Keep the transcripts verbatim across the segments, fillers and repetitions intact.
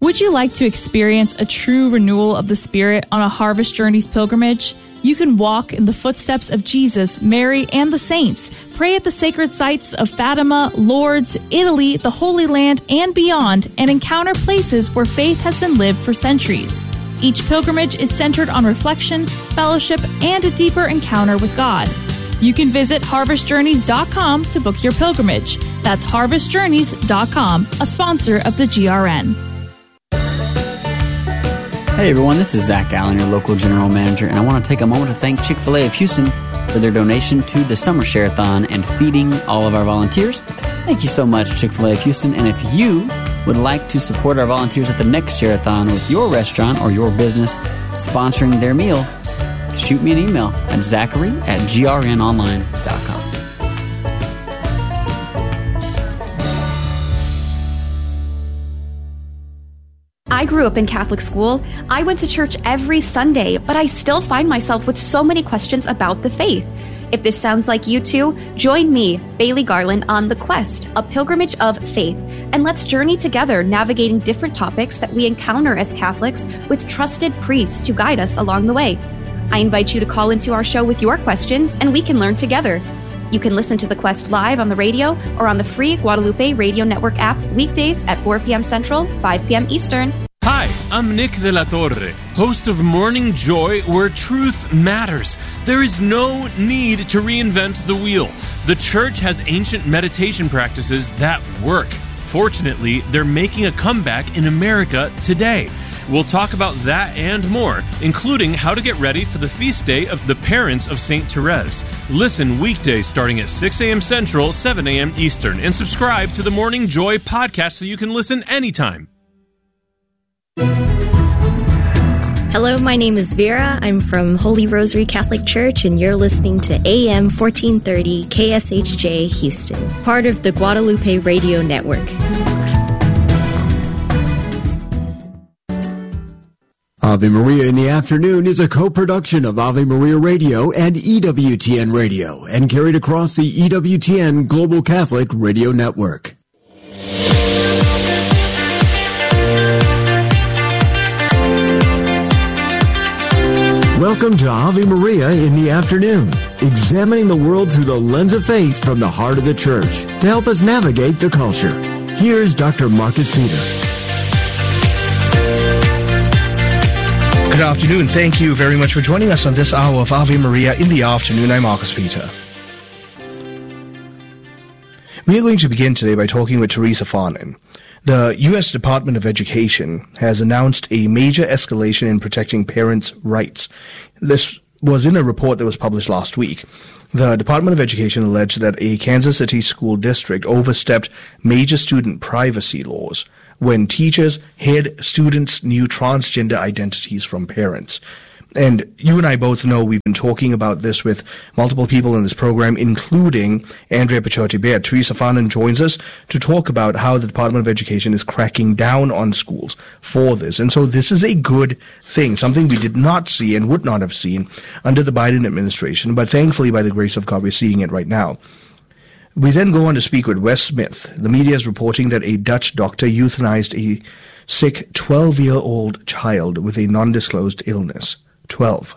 Would you like to experience a true renewal of the Spirit on a Harvest Journeys pilgrimage? You can walk in the footsteps of Jesus, Mary, and the saints, pray at the sacred sites of Fatima, Lourdes, Italy, the Holy Land, and beyond, and encounter places where faith has been lived for centuries. Each pilgrimage is centered on reflection, fellowship, and a deeper encounter with God. You can visit harvest journeys dot com to book your pilgrimage. That's harvest journeys dot com, a sponsor of the G R N. Hey everyone, this is Zach Allen, your local general manager, and I want to take a moment to thank Chick-fil-A of Houston for their donation to the Summer Share-a-thon and feeding all of our volunteers. Thank you so much, Chick-fil-A of Houston, and if you would like to support our volunteers at the next Share-a-thon with your restaurant or your business sponsoring their meal, shoot me an email at zachary at g r n online dot com. I grew up in Catholic school. I went to church every Sunday, but I still find myself with so many questions about the faith. If this sounds like you too, join me, Bailey Garland, on The Quest, a pilgrimage of faith, and let's journey together navigating different topics that we encounter as Catholics with trusted priests to guide us along the way. I invite you to call into our show with your questions, and we can learn together. You can listen to The Quest live on the radio or on the free Guadalupe Radio Network app weekdays at four p.m. Central, five p.m. Eastern. Hi, I'm Nick de la Torre, host of Morning Joy, where truth matters. There is no need to reinvent the wheel. The church has ancient meditation practices that work. Fortunately, they're making a comeback in America today. We'll talk about that and more, including how to get ready for the feast day of the parents of Saint Therese. Listen weekdays starting at six a.m. Central, seven a.m. Eastern, and subscribe to the Morning Joy podcast so you can listen anytime. Hello, my name is Vera. I'm from Holy Rosary Catholic Church, and you're listening to A M fourteen thirty K S H J Houston, part of the Guadalupe Radio Network. Ave Maria in the Afternoon is a co-production of Ave Maria Radio and E W T N Radio and carried across the E W T N Global Catholic Radio Network. Welcome to Ave Maria in the Afternoon, examining the world through the lens of faith from the heart of the Church to help us navigate the culture. Here's Doctor Marcus Peter. Good afternoon. Thank you very much for joining us on this hour of Ave Maria in the Afternoon. I'm Marcus Peter. We are going to begin today by talking with Teresa Farnan. The U S Department of Education has announced a major escalation in protecting parents' rights. This was in a report that was published last week. The Department of Education alleged that a Kansas City school district overstepped major student privacy laws when teachers hid students' new transgender identities from parents. And you and I both know we've been talking about this with multiple people in this program, including Andrea Picciotti-Baird. Teresa Farnan joins us to talk about how the Department of Education is cracking down on schools for this. And so this is a good thing, something we did not see and would not have seen under the Biden administration. But thankfully, by the grace of God, we're seeing it right now. We then go on to speak with Wes Smith. The media is reporting that a Dutch doctor euthanized a sick twelve-year-old child with a non-disclosed illness. twelve.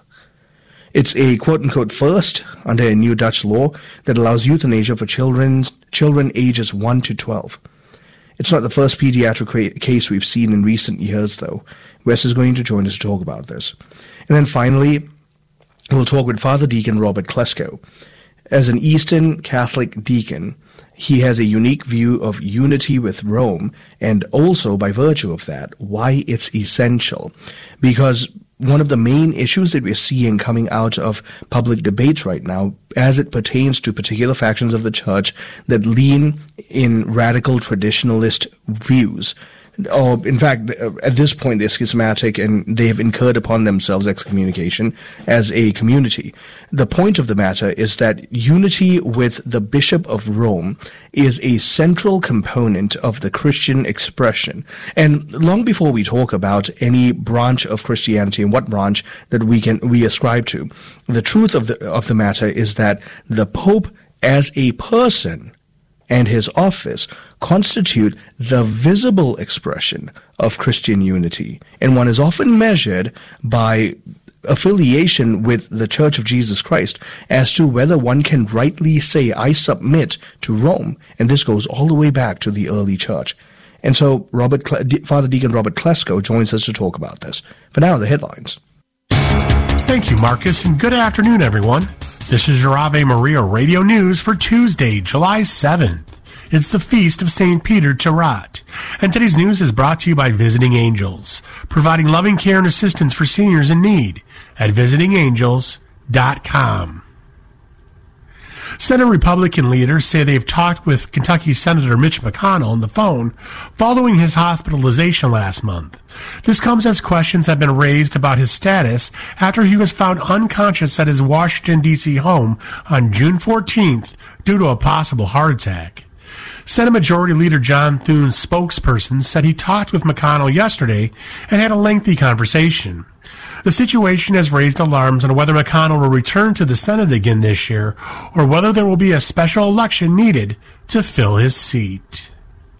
It's a quote-unquote first under a new Dutch law that allows euthanasia for children, children ages one to twelve. It's not the first pediatric case we've seen in recent years, though. Wes is going to join us to talk about this. And then finally, we'll talk with Father Deacon Robert Klesko. As an Eastern Catholic deacon, he has a unique view of unity with Rome, and also, by virtue of that, why it's essential. Because one of the main issues that we're seeing coming out of public debates right now, as it pertains to particular factions of the church that lean in radical traditionalist views, or in fact, at this point, they're schismatic and they have incurred upon themselves excommunication as a community. The point of the matter is that unity with the Bishop of Rome is a central component of the Christian expression. And long before we talk about any branch of Christianity and what branch that we can we ascribe to, the truth of the of the matter is that the Pope as a person and his office constitute the visible expression of Christian unity, and one is often measured by affiliation with the Church of Jesus Christ as to whether one can rightly say, I submit to Rome. And this goes all the way back to the early church. And so Robert, Father Deacon Robert Klesko joins us to talk about this. For now, the headlines. Thank you, Marcus, and good afternoon, everyone. This is your Ave Maria Radio News for Tuesday, July seventh. It's the Feast of Saint Peter Tarat. And today's news is brought to you by Visiting Angels, providing loving care and assistance for seniors in need at visiting angels dot com. Senate Republican leaders say they've talked with Kentucky Senator Mitch McConnell on the phone following his hospitalization last month. This comes as questions have been raised about his status after he was found unconscious at his Washington, D C home on June fourteenth due to a possible heart attack. Senate Majority Leader John Thune's spokesperson said he talked with McConnell yesterday and had a lengthy conversation. The situation has raised alarms on whether McConnell will return to the Senate again this year or whether there will be a special election needed to fill his seat.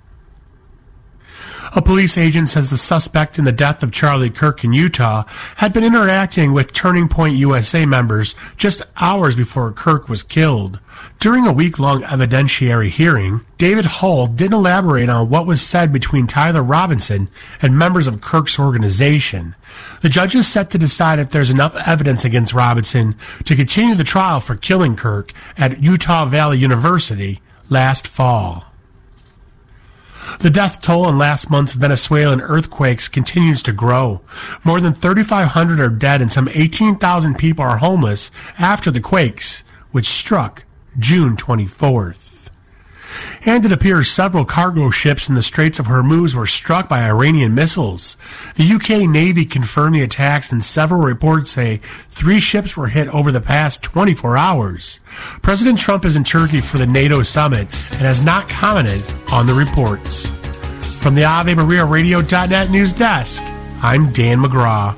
A police agent says the suspect in the death of Charlie Kirk in Utah had been interacting with Turning Point U S A members just hours before Kirk was killed. During a week-long evidentiary hearing, David Hull didn't elaborate on what was said between Tyler Robinson and members of Kirk's organization. The judge is set to decide if there's enough evidence against Robinson to continue the trial for killing Kirk at Utah Valley University last fall. The death toll in last month's Venezuelan earthquakes continues to grow. More than thirty-five hundred are dead and some eighteen thousand people are homeless after the quakes, which struck June twenty-fourth. And it appears several cargo ships in the Straits of Hormuz were struck by Iranian missiles. The U K Navy confirmed the attacks, and several reports say three ships were hit over the past twenty-four hours. President Trump is in Turkey for the NATO summit and has not commented on the reports. From the Ave Maria Radio dot net news desk, I'm Dan McGraw.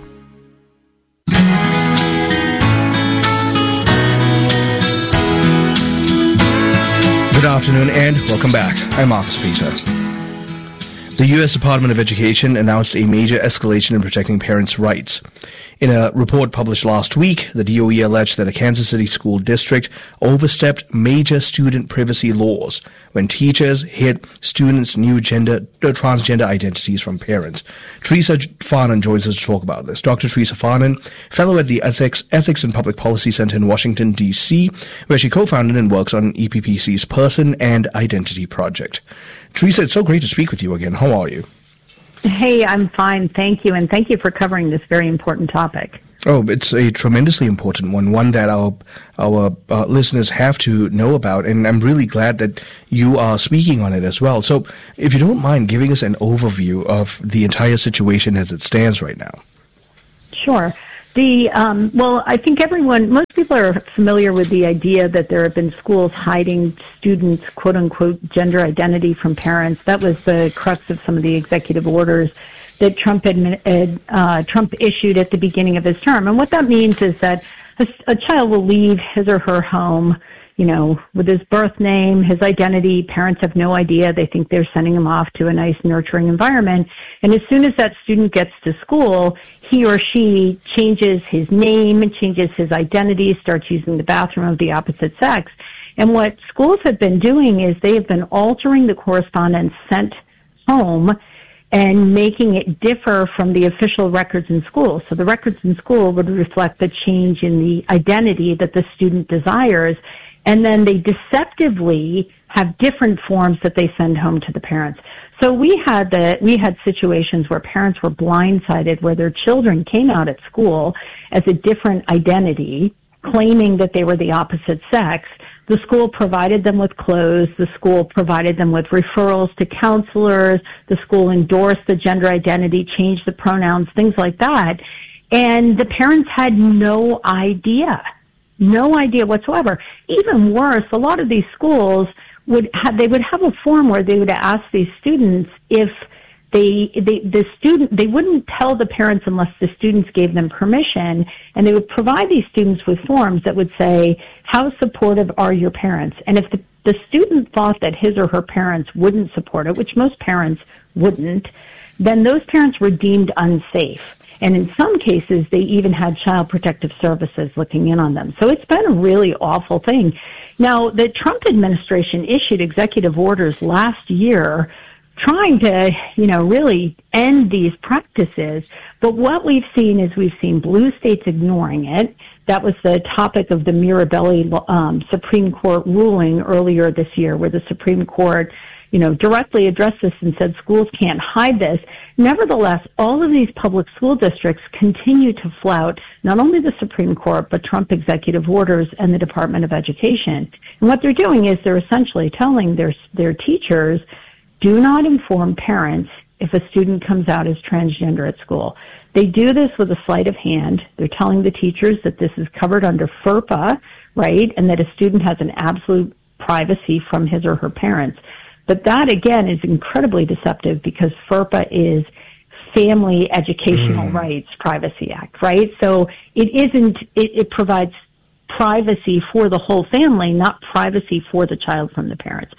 Good afternoon and welcome back. I'm Marcus Peter. The U S Department of Education announced a major escalation in protecting parents' rights. In a report published last week, the D O E alleged that a Kansas City school district overstepped major student privacy laws when teachers hid students' new gender, uh, transgender identities from parents. Teresa Farnan joins us to talk about this. Doctor Teresa Farnan, fellow at the Ethics, Ethics and Public Policy Center in Washington, D C, where she co-founded and works on E P P C's Person and Identity Project. Teresa, it's so great to speak with you again. How are you? Hey, I'm fine. Thank you. And thank you for covering this very important topic. Oh, it's a tremendously important one, one that our our uh, listeners have to know about, and I'm really glad that you are speaking on it as well. So, if you don't mind giving us an overview of the entire situation as it stands right now. Sure. The um, well, I think everyone, most people are familiar with the idea that there have been schools hiding students' quote-unquote gender identity from parents. That was the crux of some of the executive orders that Trump admin, uh, Trump issued at the beginning of his term. And what that means is that a, a child will leave his or her home, you know, with his birth name, his identity. Parents have no idea. They think they're sending him off to a nice, nurturing environment. And as soon as that student gets to school, he or she changes his name, changes his identity, starts using the bathroom of the opposite sex. And what schools have been doing is they have been altering the correspondence sent home and making it differ from the official records in school. So the records in school would reflect the change in the identity that the student desires, and then they deceptively have different forms that they send home to the parents. So we had the, we had situations where parents were blindsided, where their children came out at school as a different identity, claiming that they were the opposite sex. The school provided them with clothes. The school provided them with referrals to counselors. The school endorsed the gender identity, changed the pronouns, things like that. And the parents had no idea, no idea whatsoever. Even worse, a lot of these schools would have, they would have a form where they would ask these students if They, they, the student, they wouldn't tell the parents unless the students gave them permission, and they would provide these students with forms that would say, how supportive are your parents? And if the the student thought that his or her parents wouldn't support it, which most parents wouldn't, then those parents were deemed unsafe. And in some cases, they even had Child Protective Services looking in on them. So it's been a really awful thing. Now, the Trump administration issued executive orders last year trying to, you know, really end these practices. But what we've seen is we've seen blue states ignoring it. That was the topic of the Mirabelli um, Supreme Court ruling earlier this year, where the Supreme Court, you know, directly addressed this and said schools can't hide this. Nevertheless, all of these public school districts continue to flout not only the Supreme Court, but Trump executive orders and the Department of Education. And what they're doing is they're essentially telling their their teachers, do not inform parents if a student comes out as transgender at school. They do this with a sleight of hand. They're telling the teachers that this is covered under FERPA, right, and that a student has an absolute privacy from his or her parents. But that, again, is incredibly deceptive because FERPA is Family Educational mm. Rights Privacy Act, right? So it isn't, it, it provides privacy for the whole family, not privacy for the child from the parents.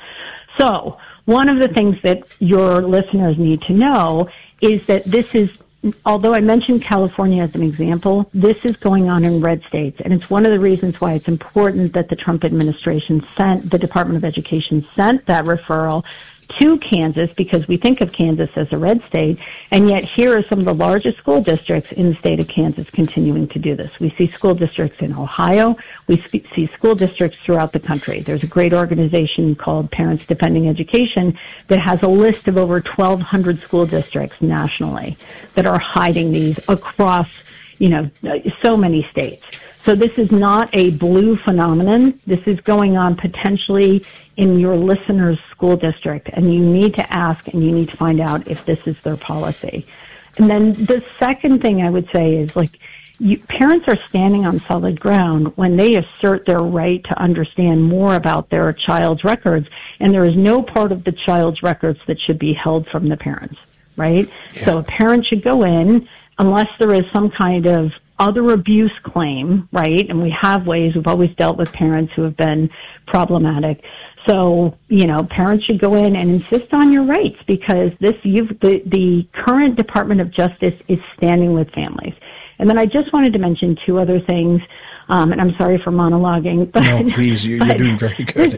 So one of the things that your listeners need to know is that this is, although I mentioned California as an example, this is going on in red states. And it's one of the reasons why it's important that the Trump administration sent, the Department of Education sent that referral to Kansas, because we think of Kansas as a red state, and yet here are some of the largest school districts in the state of Kansas continuing to do this. We see school districts in Ohio. We see school districts throughout the country. There's a great organization called Parents Defending Education that has a list of over twelve hundred school districts nationally that are hiding these across, you know, so many states. So this is not a blue phenomenon. This is going on potentially in your listener's school district, and you need to ask and you need to find out if this is their policy. And then the second thing I would say is, like, you, parents are standing on solid ground when they assert their right to understand more about their child's records, and there is no part of the child's records that should be held from the parents, right? Yeah. So a parent should go in, unless there is some kind of other abuse claim, right? And we have ways, we've always dealt with parents who have been problematic. So, you know, parents should go in and insist on your rights, because this, you've, the, the current Department of Justice is standing with families. And then I just wanted to mention two other things, um, and I'm sorry for monologuing. But, no, please, you're, you're doing very good.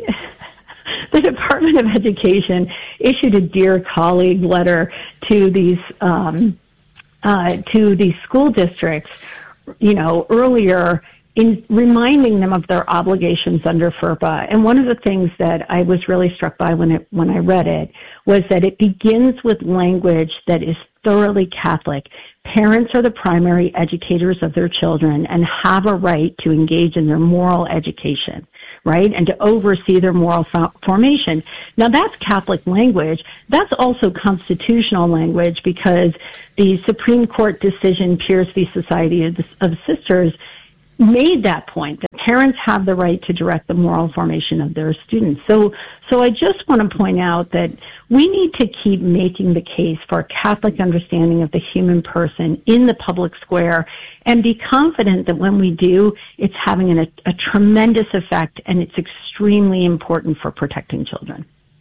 The Department of Education issued a Dear Colleague letter to these, um, uh, to these school districts, you know, earlier, in reminding them of their obligations under FERPA. And one of the things that I was really struck by when it, when I read it was that it begins with language that is thoroughly Catholic. Parents are the primary educators of their children and have a right to engage in their moral education, right? And to oversee their moral fo- formation. Now, that's Catholic language. That's also constitutional language, because the Supreme Court decision, Pierce v. Society of, the, of Sisters, made that point, that parents have the right to direct the moral formation of their students. So, so I just want to point out that we need to keep making the case for a Catholic understanding of the human person in the public square, and be confident that when we do, it's having an, a, a tremendous effect, and it's extremely important for protecting children.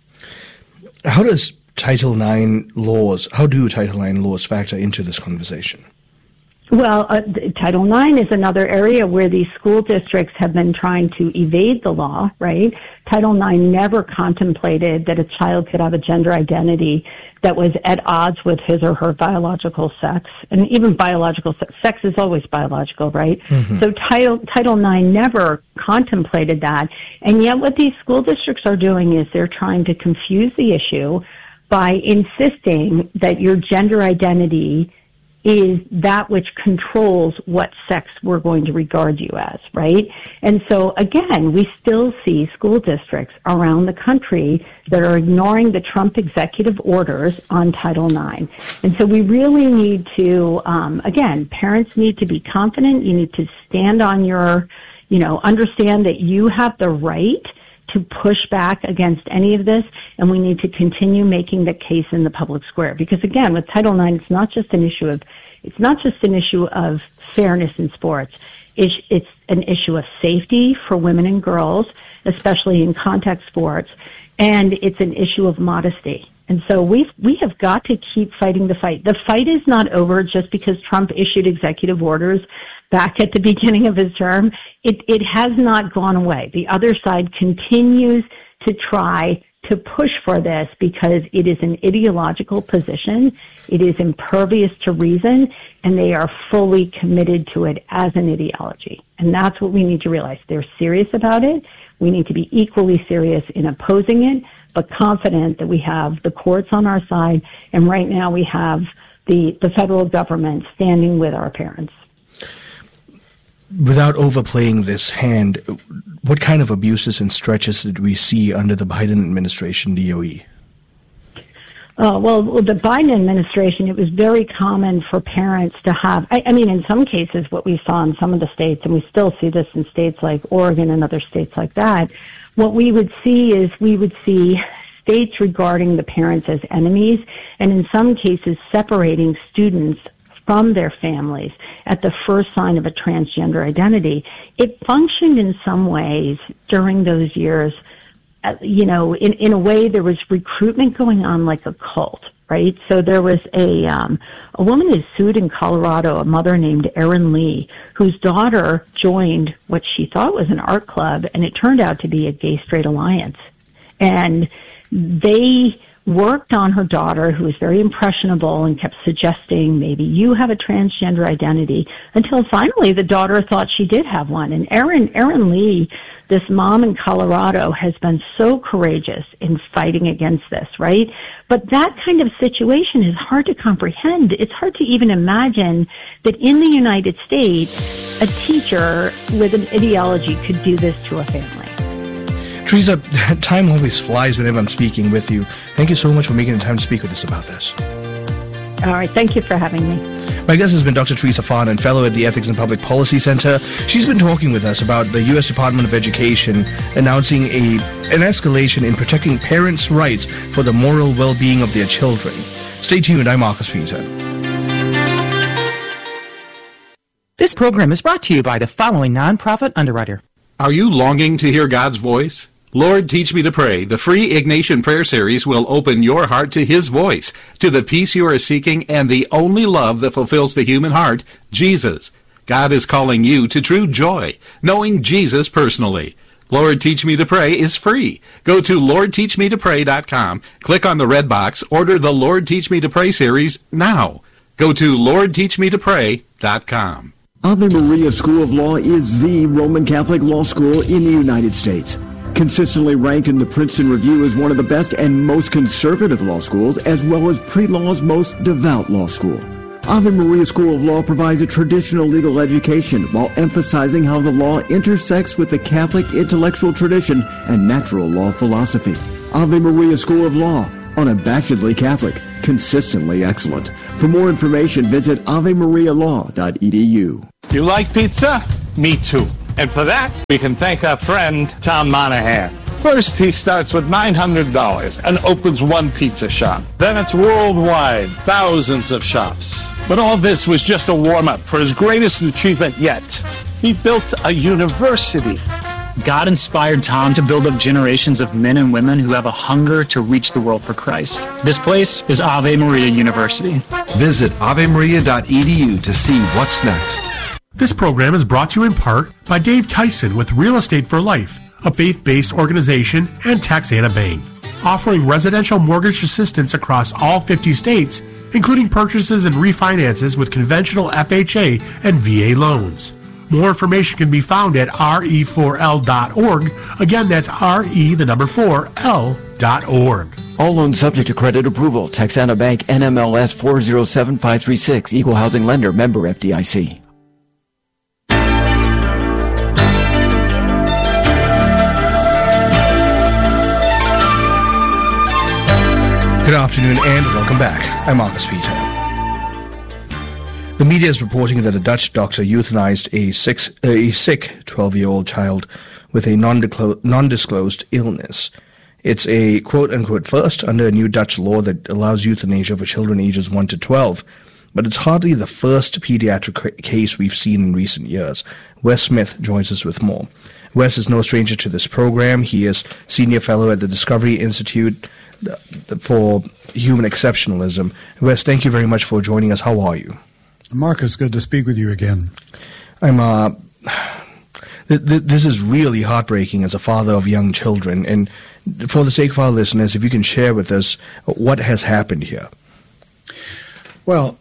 How does Title nine laws, how do Title nine laws factor into this conversation? Well, uh, Title nine is another area where these school districts have been trying to evade the law, right? Title nine never contemplated that a child could have a gender identity that was at odds with his or her biological sex. And even biological sex, sex is always biological, right? Mm-hmm. So Title, Title nine never contemplated that. And yet what these school districts are doing is they're trying to confuse the issue by insisting that your gender identity is that which controls what sex we're going to regard you as, right? And so, again, we still see school districts around the country that are ignoring the Trump executive orders on Title nine. And so we really need to, um, again, parents need to be confident. You need to stand on your, you know, understand that you have the right to push back against any of this, and we need to continue making the case in the public square. Because again, with Title nine, it's not just an issue of, it's not just an issue of fairness in sports. It's, it's an issue of safety for women and girls, especially in contact sports, and it's an issue of modesty. And so we we have got to keep fighting the fight. The fight is not over just because Trump issued executive orders back at the beginning of his term. It it has not gone away. The other side continues to try to push for this because it is an ideological position. It is impervious to reason, and they are fully committed to it as an ideology. And that's what we need to realize. They're serious about it. We need to be equally serious in opposing it, but confident that we have the courts on our side, and right now we have the, the federal government standing with our parents. Without overplaying this hand, what kind of abuses and stretches did we see under the Biden administration, D O E? Uh, well, the Biden administration, it was very common for parents to have, I, I mean, in some cases, what we saw in some of the states, and we still see this in states like Oregon and other states like that, what we would see is we would see states regarding the parents as enemies, and in some cases separating students from their families at the first sign of a transgender identity. It functioned in some ways during those years, uh, you know, in, in a way there was recruitment going on like a cult, right? So there was a, um, a woman who sued in Colorado, a mother named Erin Lee, whose daughter joined what she thought was an art club, and it turned out to be a gay-straight alliance. And they worked on her daughter, who was very impressionable, and kept suggesting maybe you have a transgender identity, until finally the daughter thought she did have one. And Erin, Erin Lee, this mom in Colorado, has been so courageous in fighting against this, right? But that kind of situation is hard to comprehend. It's hard to even imagine that in the United States, a teacher with an ideology could do this to a family. Teresa, time always flies whenever I'm speaking with you. Thank you so much for making the time to speak with us about this. All right. Thank you for having me. My guest has been Doctor Teresa Farnan, fellow at the Ethics and Public Policy Center. She's been talking with us about the U S Department of Education announcing a an escalation in protecting parents' rights for the moral well-being of their children. Stay tuned. I'm Marcus Peter. This program is brought to you by the following nonprofit underwriter. Are you longing to hear God's voice? Lord, Teach Me to Pray, the free Ignatian Prayer Series, will open your heart to His voice, to the peace you are seeking, and the only love that fulfills the human heart, Jesus. God is calling you to true joy, knowing Jesus personally. Lord, Teach Me to Pray is free. Go to lord teach me to pray dot com, click on the red box, order the Lord Teach Me to Pray series now. Go to lord teach me to pray dot com. Ave Maria School of Law is the Roman Catholic law school in the United States. Consistently ranked in the Princeton Review as one of the best and most conservative law schools, as well as pre-law's most devout law school. Ave Maria School of Law provides a traditional legal education while emphasizing how the law intersects with the Catholic intellectual tradition and natural law philosophy. Ave Maria School of Law, unabashedly Catholic, consistently excellent. For more information, visit ave maria law dot e d u. You like pizza? Me too. And for that, we can thank our friend, Tom Monahan. First, he starts with nine hundred dollars and opens one pizza shop. Then it's worldwide, thousands of shops. But all this was just a warm-up for his greatest achievement yet. He built a university. God inspired Tom to build up generations of men and women who have a hunger to reach the world for Christ. This place is Ave Maria University. Visit ave maria dot e d u to see what's next. This program is brought to you in part by Dave Tyson with Real Estate for Life, a faith-based organization, and Taxana Bank, offering residential mortgage assistance across all fifty states, including purchases and refinances with conventional F H A and V A loans. More information can be found at R E four L dot org. Again, that's R E, the number four, L dot org. All loans subject to credit approval. Texana Bank, N M L S four zero seven five three six. Equal housing lender. Member F D I C. Good afternoon and welcome back. I'm Marcus Peter. The media is reporting that a Dutch doctor euthanized a, six, uh, a sick twelve-year-old child with a non-disclo- non-disclosed illness. It's a quote-unquote first under a new Dutch law that allows euthanasia for children ages one to twelve. but it's hardly the first pediatric c- case we've seen in recent years. Wes Smith joins us with more. Wes is no stranger to this program. He is Senior Fellow at the Discovery Institute for Human Exceptionalism. Wes, thank you very much for joining us. How are you? Marcus, good to speak with you again. I'm, uh, th- th- this is really heartbreaking as a father of young children, and for the sake of our listeners, if you can share with us what has happened here. Well,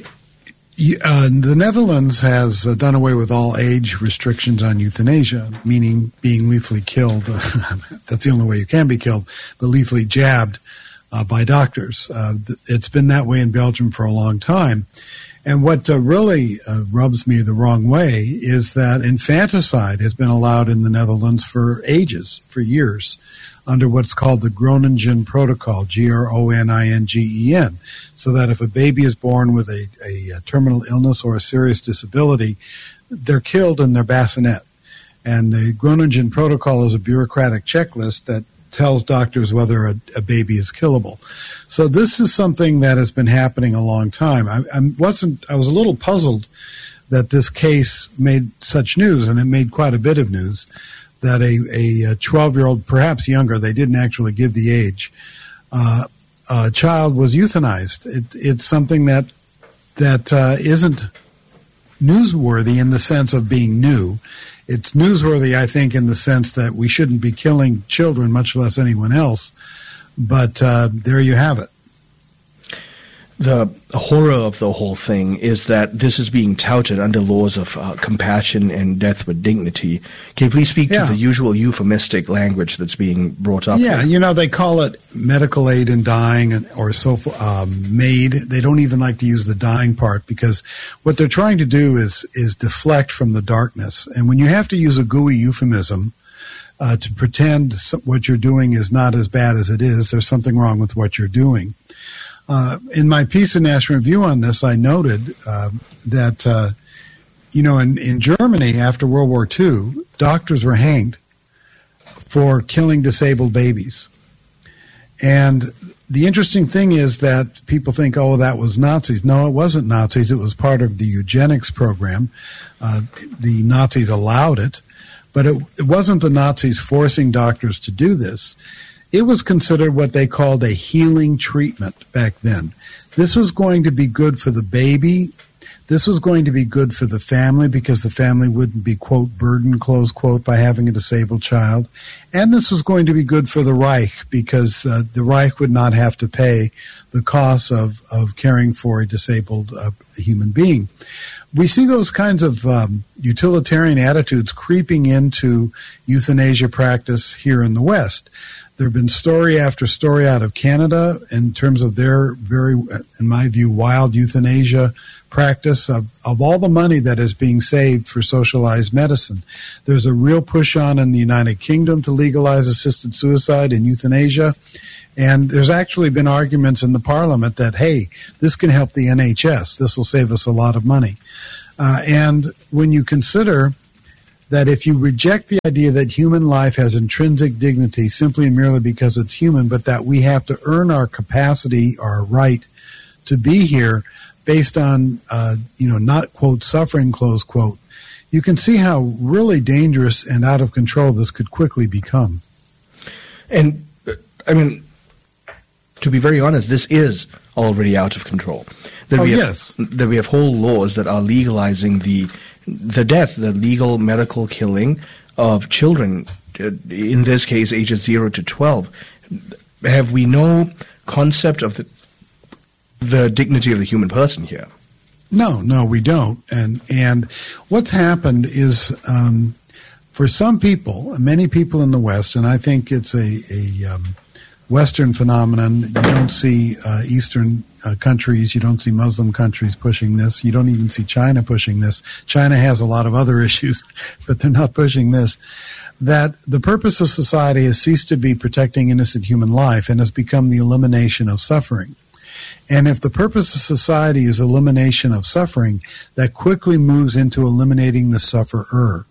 uh, the Netherlands has uh, done away with all age restrictions on euthanasia, meaning being lethally killed. That's the only way you can be killed, but lethally jabbed uh, by doctors. Uh, it's been that way in Belgium for a long time. And what uh, really uh, rubs me the wrong way is that infanticide has been allowed in the Netherlands for ages, for years, under what's called the Groningen Protocol, G R O N I N G E N, so that if a baby is born with a, a, a terminal illness or a serious disability, they're killed in their bassinet. And the Groningen Protocol is a bureaucratic checklist that tells doctors whether a, a baby is killable. So this is something that has been happening a long time. I, I wasn't. I was a little puzzled that this case made such news, and it made quite a bit of news, that a, a twelve-year-old, perhaps younger, they didn't actually give the age, uh, a child was euthanized. It, it's something that that uh, isn't newsworthy in the sense of being new. It's newsworthy, I think, in the sense that we shouldn't be killing children, much less anyone else. But uh, there you have it. The horror of the whole thing is that this is being touted under laws of uh, compassion and death with dignity. Can you please speak Yeah. to the usual euphemistic language that's being brought up? Yeah, here? you know, they call it medical aid in dying and, or so um, made. They don't even like to use the dying part because what they're trying to do is is deflect from the darkness. And when you have to use a gooey euphemism uh, to pretend so- what you're doing is not as bad as it is, there's something wrong with what you're doing. Uh, in my piece in National Review on this, I noted uh, that, uh, you know, in, in Germany after World War Two, doctors were hanged for killing disabled babies. And the interesting thing is that people think, oh, that was Nazis. No, it wasn't Nazis. It was part of the eugenics program. Uh, the Nazis allowed it, but it, it wasn't the Nazis forcing doctors to do this. It was considered what they called a healing treatment back then. This was going to be good for the baby. This was going to be good for the family because the family wouldn't be, quote, burdened, close quote, by having a disabled child. And this was going to be good for the Reich because uh, the Reich would not have to pay the costs of, of caring for a disabled uh, human being. We see those kinds of um, utilitarian attitudes creeping into euthanasia practice here in the West. There have been story after story out of Canada in terms of their very, in my view, wild euthanasia practice of, of all the money that is being saved for socialized medicine. There's a real push on in the United Kingdom to legalize assisted suicide and euthanasia. And there's actually been arguments in the parliament that, hey, this can help the N H S. This will save us a lot of money. Uh, and when you consider that if you reject the idea that human life has intrinsic dignity simply and merely because it's human, but that we have to earn our capacity, our right to be here based on, uh, you know, not, quote, suffering, close quote, you can see how really dangerous and out of control this could quickly become. And, uh, I mean, to be very honest, this is already out of control. That oh, we have, yes. That we have whole laws that are legalizing the the death, the legal medical killing of children, in this case, ages zero to twelve. Have we no concept of the, the dignity of the human person here? No, no, we don't. And and what's happened is, um, for some people, many people in the West, and I think it's a, a um, Western phenomenon. You don't see uh, Eastern uh, countries, you don't see Muslim countries pushing this. You don't even see China pushing this. China has a lot of other issues, but they're not pushing this. That the purpose of society has ceased to be protecting innocent human life and has become the elimination of suffering. And if the purpose of society is elimination of suffering, that quickly moves into eliminating the sufferer.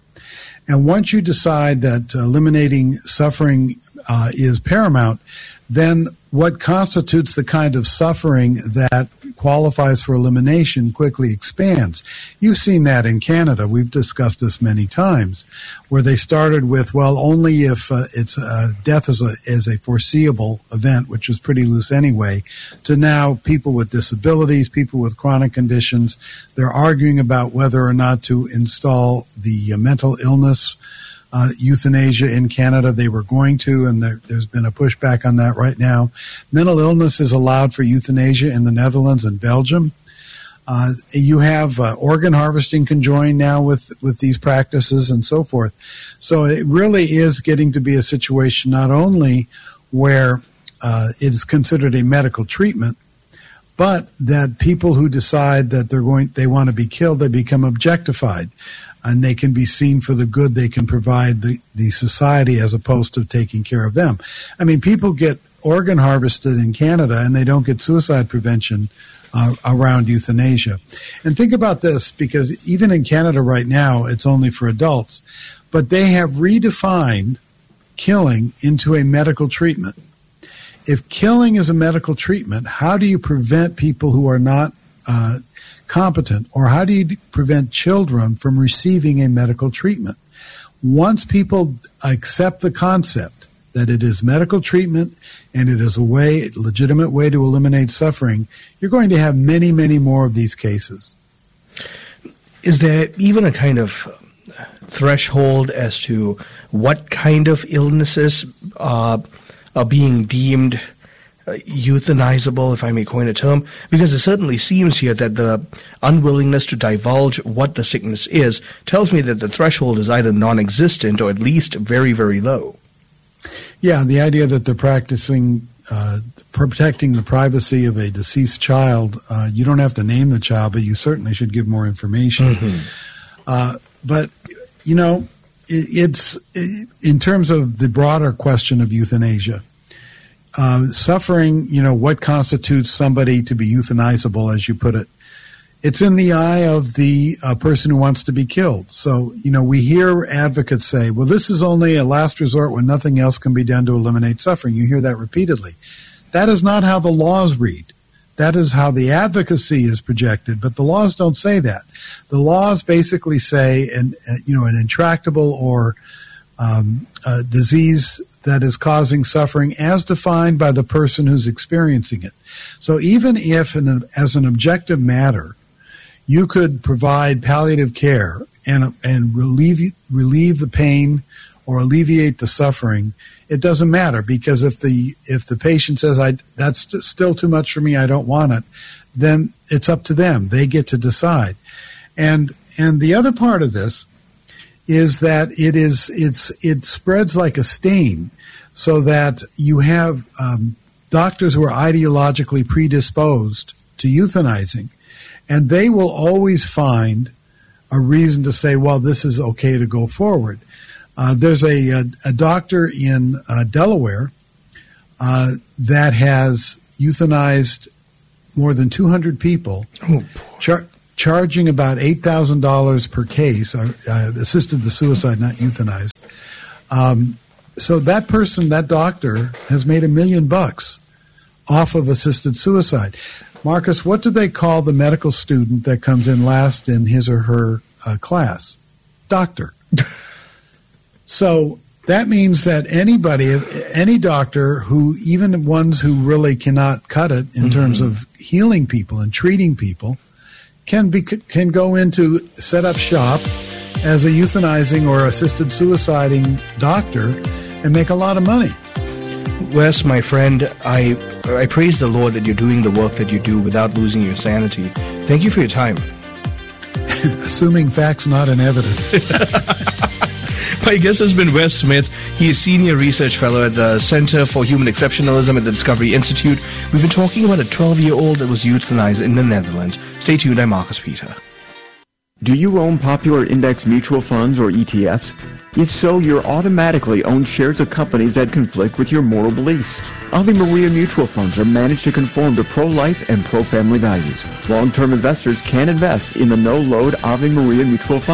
And once you decide that eliminating suffering uh, is paramount, then what constitutes the kind of suffering that, qualifies for elimination quickly expands. You've seen that in Canada. We've discussed this many times, where they started with, well, only if uh, it's uh, death is a, is a foreseeable event, which is pretty loose anyway, to now people with disabilities, people with chronic conditions. They're arguing about whether or not to install the uh, mental illness Uh, euthanasia in Canada. They were going to, and there, there's been a pushback on that right now. Mental illness is allowed for euthanasia in the Netherlands and Belgium. Uh, you have uh, organ harvesting can join now with, with these practices and so forth. So it really is getting to be a situation not only where uh, it is considered a medical treatment, but that people who decide that they're going, they want to be killed, they become objectified. And they can be seen for the good they can provide the, the society as opposed to taking care of them. I mean, people get organ harvested in Canada and they don't get suicide prevention uh, around euthanasia. And think about this, because even in Canada right now, it's only for adults. But they have redefined killing into a medical treatment. If killing is a medical treatment, how do you prevent people who are not uh, competent, or how do you prevent children from receiving a medical treatment? Once people accept the concept that it is medical treatment and it is a way, a legitimate way to eliminate suffering, you're going to have many, many more of these cases. Is there even a kind of threshold as to what kind of illnesses uh, are being deemed Uh, euthanizable, if I may coin a term? Because it certainly seems here that the unwillingness to divulge what the sickness is tells me that the threshold is either non-existent or at least very, very low. Yeah, the idea that they're practicing uh, protecting the privacy of a deceased child, uh, you don't have to name the child, but you certainly should give more information. Mm-hmm. Uh, but, you know, it, it's it, in terms of the broader question of euthanasia, Uh, suffering, you know, what constitutes somebody to be euthanizable, as you put it? It's in the eye of the uh, person who wants to be killed. So, you know, we hear advocates say, well, this is only a last resort when nothing else can be done to eliminate suffering. You hear that repeatedly. That is not how the laws read. That is how the advocacy is projected, but the laws don't say that. The laws basically say, an, uh, you know, an intractable or um, uh, disease that is causing suffering as defined by the person who's experiencing it. So even if, in a, as an objective matter, you could provide palliative care and and relieve relieve the pain or alleviate the suffering, it doesn't matter, because if the if the patient says, "I that's still too much for me, I don't want it," then it's up to them. They get to decide. And and the other part of this is that it is it's it spreads like a stain, so that you have um, doctors who are ideologically predisposed to euthanizing, and they will always find a reason to say, well, this is okay to go forward. Uh, there's a, a, a doctor in uh, Delaware uh, that has euthanized more than two hundred people, oh, char- charging about eight thousand dollars per case, uh, uh, assisted the suicide, not euthanized. Um, so that person, that doctor, has made a million bucks off of assisted suicide. Marcus, what do they call the medical student that comes in last in his or her uh, class? Doctor. So that means that anybody, any doctor who, even ones who really cannot cut it in mm-hmm. terms of healing people and treating people, can be can go into set up shop as a euthanizing or assisted suiciding doctor and make a lot of money. Wes, my friend, I I praise the Lord that you're doing the work that you do without losing your sanity. Thank you for your time. Assuming facts, not in evidence. My guest has been Wes Smith. He is Senior Research Fellow at the Center for Human Exceptionalism at the Discovery Institute. We've been talking about a twelve-year-old that was euthanized in the Netherlands. Stay tuned, I'm Marcus Peter. Do you own popular index mutual funds or E T Fs? If so, you're automatically owned shares of companies that conflict with your moral beliefs. Ave Maria mutual funds are managed to conform to pro-life and pro-family values. Long-term investors can invest in the no-load Ave Maria mutual funds.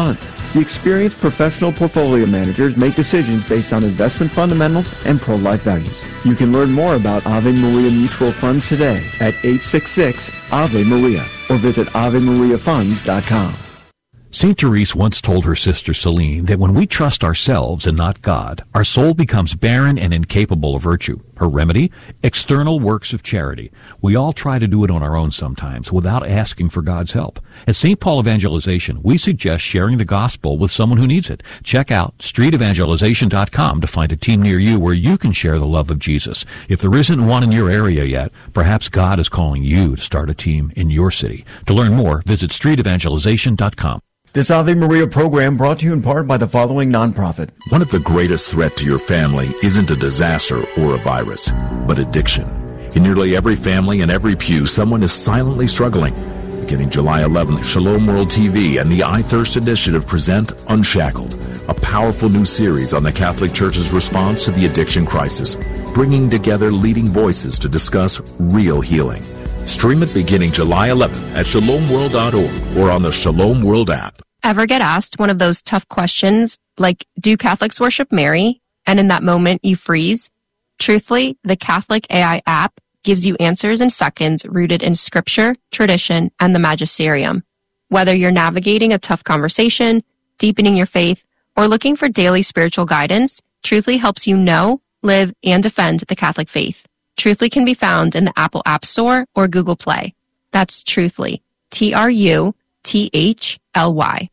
The experienced professional portfolio managers make decisions based on investment fundamentals and pro-life values. You can learn more about Ave Maria Mutual Funds today at eight six six Ave Maria or visit ave maria funds dot com. Saint Therese once told her sister Celine that when we trust ourselves and not God, our soul becomes barren and incapable of virtue. Her remedy? External works of charity. We all try to do it on our own sometimes without asking for God's help. At Saint Paul Evangelization, we suggest sharing the gospel with someone who needs it. Check out street evangelization dot com to find a team near you where you can share the love of Jesus. If there isn't one in your area yet, perhaps God is calling you to start a team in your city. To learn more, visit street evangelization dot com. This Ave Maria program brought to you in part by the following nonprofit. One of the greatest threats to your family isn't a disaster or a virus, but addiction. In nearly every family and every pew, someone is silently struggling. Beginning July eleventh, Shalom World T V and the I Thirst Initiative present Unshackled, a powerful new series on the Catholic Church's response to the addiction crisis, bringing together leading voices to discuss real healing. Stream it beginning July eleventh at shalom world dot org or on the Shalom World app. Ever get asked one of those tough questions like, do Catholics worship Mary? And in that moment you freeze? Truthfully, the Catholic A I app gives you answers in seconds rooted in scripture, tradition, and the magisterium. Whether you're navigating a tough conversation, deepening your faith, or looking for daily spiritual guidance, Truthfully helps you know, live, and defend the Catholic faith. Truthfully can be found in the Apple App Store or Google Play. That's Truthfully. T R U T H L Y.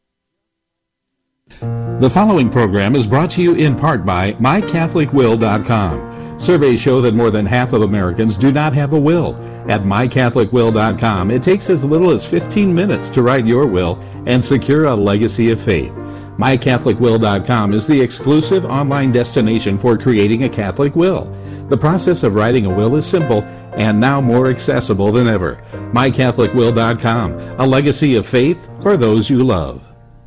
The following program is brought to you in part by my catholic will dot com. Surveys show that more than half of Americans do not have a will. At my catholic will dot com, it takes as little as fifteen minutes to write your will and secure a legacy of faith. my catholic will dot com is the exclusive online destination for creating a Catholic will. The process of writing a will is simple and now more accessible than ever. my catholic will dot com, a legacy of faith for those you love.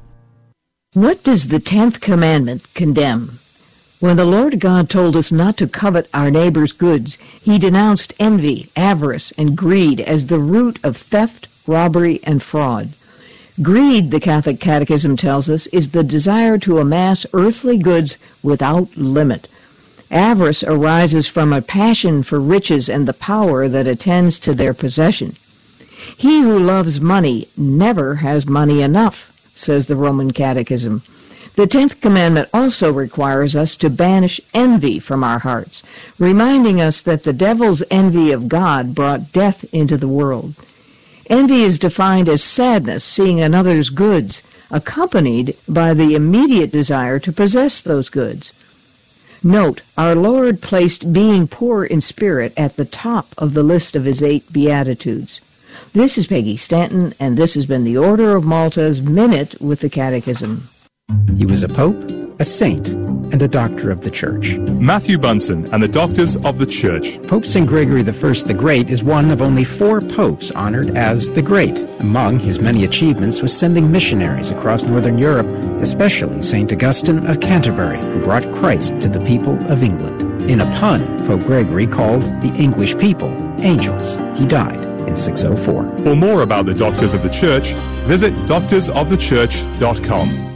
What does the tenth commandment condemn? When the Lord God told us not to covet our neighbor's goods, he denounced envy, avarice, and greed as the root of theft, robbery, and fraud. Greed, the Catholic Catechism tells us, is the desire to amass earthly goods without limit. Avarice arises from a passion for riches and the power that attends to their possession. He who loves money never has money enough, says the Roman Catechism. The tenth commandment also requires us to banish envy from our hearts, reminding us that the devil's envy of God brought death into the world. Envy is defined as sadness seeing another's goods, accompanied by the immediate desire to possess those goods. Note, our Lord placed being poor in spirit at the top of the list of his eight Beatitudes. This is Peggy Stanton, and this has been the Order of Malta's Minute with the Catechism. He was a pope, a saint, and a doctor of the Church. Matthew Bunson and the Doctors of the Church. Pope Saint Gregory the First the Great is one of only four popes honored as the Great. Among his many achievements was sending missionaries across northern Europe, especially Saint Augustine of Canterbury, who brought Christ to the people of England. In a pun, Pope Gregory called the English people angels. He died in six oh four. For more about the Doctors of the Church, visit doctors of the church dot com.